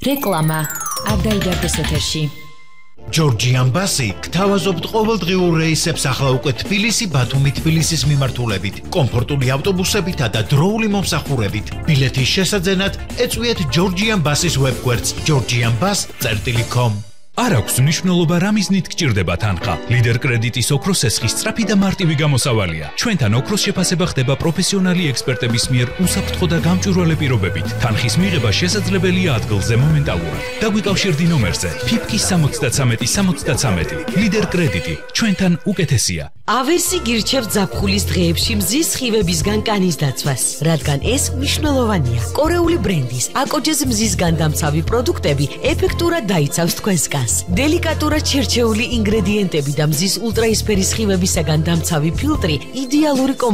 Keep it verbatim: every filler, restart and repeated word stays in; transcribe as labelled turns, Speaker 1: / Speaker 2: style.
Speaker 1: რეკლამა არ დაიდარდეს ეთერში.
Speaker 2: ჯორჯიან ბასი გთავაზობთ ყოველდღიურ რეისებს ახლა უკვე თბილისი ბათუმი თბილისის მიმართულებით, კომფორტული ავტობუსებითა და დროული მომსახურებით. ბილეთის შესაძენად ეწვიეთ ჯორჯიან ბასის ვებგვერდს georgianbus წერტილი com.
Speaker 3: არ აქვს მნიშვნელობა რა მიზნით გჭირდება თანხა. ლიდერ კრედიტის ოქროს სესხი სწრაფი და მარტივი გამოსავალია. ჩვენთან ოქროს შეფასება ხდება პროფესიონალი ექსპერტების მიერ უსაფრთხო და გამჭვირვალე პირობებით. თანხის მიღება შესაძლებელია ადგილზე მომენტალურად. დაგვიკავშირდი ნომერზე ფიფკი სამოცდათრამეტი სამოცდათრამეტი. ლიდერ კრედიტი ჩვენთან უკეთესია.
Speaker 4: ავერსი გირჩევთ ზაფხულის დღეებში მზის სხივებისგან კანის დაცვას, რადგან ეს მნიშვნელოვანია. კორეული ბრენდის აკოჯეს მზისგან დამცავი პროდუქტები ეფექტურად დაიცავს თქვენს კანს. დელიკატურად შერჩეული ინგრედიენტები და მზის ულტრაისფერი სხივებისაგან დამცავი ფილტრი იდეალური